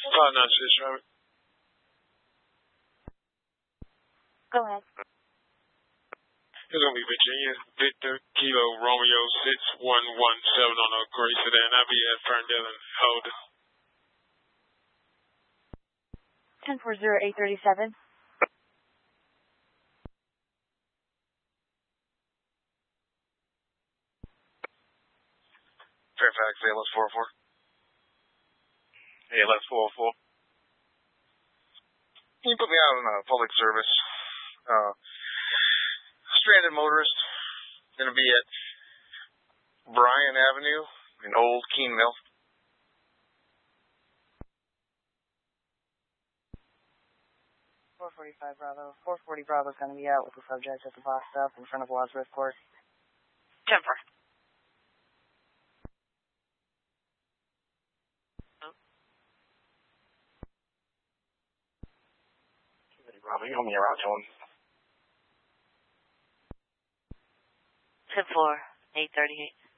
596, traffic. Go ahead. It's going to be Virginia, Victor, Kilo, Romeo, 6117 on a gray sedan. I'll be at Ferndale and Holden. 10-4-0-837. Fairfax, ALS 404. ALS 404. Can you put me out on public service? Stranded motorist. Going to be at Bryan Avenue in Old Keene Mill. Bravo. 440 Bravo is going to be out with the subject at the box stop in front of Wadsworth Court. 10-4. Bravo, you hold me around to him. 10-4, 838.